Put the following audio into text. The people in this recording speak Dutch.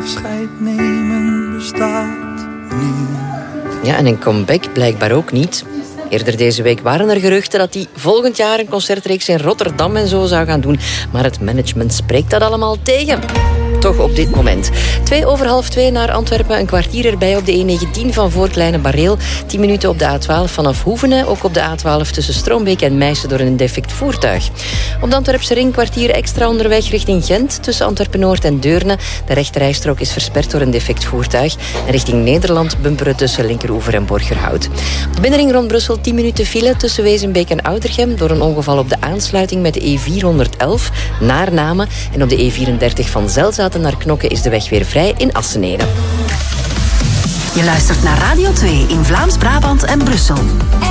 afscheid nemen bestaat niet. Ja, en een comeback blijkbaar ook niet. Eerder deze week waren er geruchten dat hij volgend jaar een concertreeks in Rotterdam en zo zou gaan doen. Maar het management spreekt dat allemaal tegen. Toch op dit moment. 2:02 naar Antwerpen, een kwartier erbij op de E19 van Voorkleine Bareel. 10 minuten op de A12 vanaf Hoevenen. Ook op de A12 tussen Stroombeek en Meissen door een defect voertuig. Op de Antwerpse ring kwartier extra onderweg richting Gent. Tussen Antwerpen-Noord en Deurne. De rechterrijstrook is versperd door een defect voertuig. En richting Nederland bumperen tussen Linkeroever en Borgerhout. Op de binnenring rond Brussel 10 minuten file tussen Wezenbeek en Oudergem. Door een ongeval op de aansluiting met de E411 naar Namen. En op de E34 van Zelzaten naar Knokke is de weg weer vrij in Assenede. Je luistert naar Radio 2 in Vlaams-Brabant en Brussel.